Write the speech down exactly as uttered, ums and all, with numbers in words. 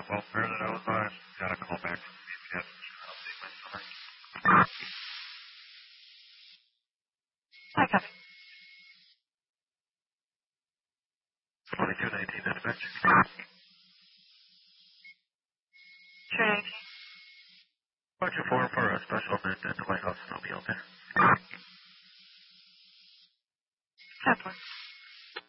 welfare that I was on. Got a call back from the C P S. Update my summer. Hi, Kevin. twenty-two nineteen dispatch. Sure. Watch your form for a special event at the White House snowmobile there. Ten